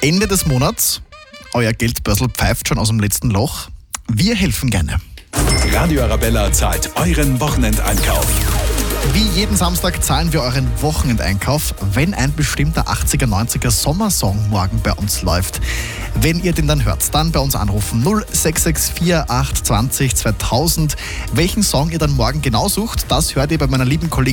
Ende des Monats. Euer Geldbörsel pfeift schon aus dem letzten Loch. Wir helfen gerne. Radio Arabella zahlt euren Wochenendeinkauf. Wie jeden Samstag zahlen wir euren Wochenendeinkauf, wenn ein bestimmter 80er, 90er Sommersong morgen bei uns läuft. Wenn ihr den dann hört, dann bei uns anrufen 0664 820 2000. Welchen Song ihr dann morgen genau sucht, das hört ihr bei meiner lieben Kollegin